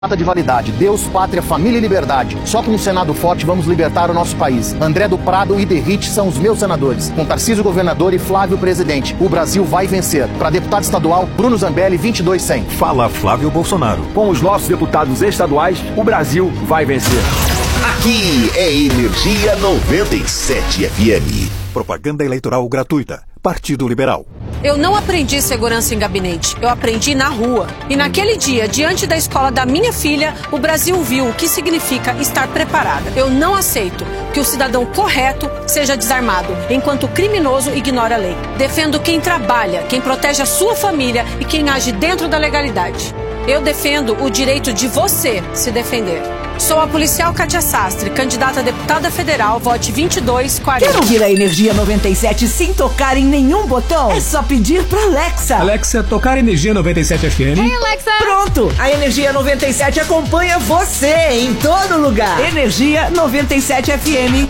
Data de validade: Deus, pátria, família e liberdade. Só com um Senado forte vamos libertar o nosso país. André do Prado e Derrite são os meus senadores. Com Tarcísio governador e Flávio presidente. O Brasil vai vencer. Para deputado estadual, Bruno Zambelli, 22100. Fala Flávio Bolsonaro. Com os nossos deputados estaduais, o Brasil vai vencer. Aqui é Energia 97 FM. Propaganda eleitoral gratuita. Partido Liberal. Eu não aprendi segurança em gabinete, eu aprendi na rua. E naquele dia, diante da escola da minha filha, o Brasil viu o que significa estar preparada. Eu não aceito que o cidadão correto seja desarmado, enquanto o criminoso ignora a lei. Defendo quem trabalha, quem protege a sua família e quem age dentro da legalidade. Eu defendo o direito de você se defender. Sou a policial Kátia Sastre, candidata a deputada federal, vote 2240. Quer ouvir a Energia 97 sem tocar em nenhum botão? É só pedir pra Alexa. Alexa, tocar Energia 97 FM. Ei, Alexa! Pronto! A Energia 97 acompanha você em todo lugar. Energia 97 FM.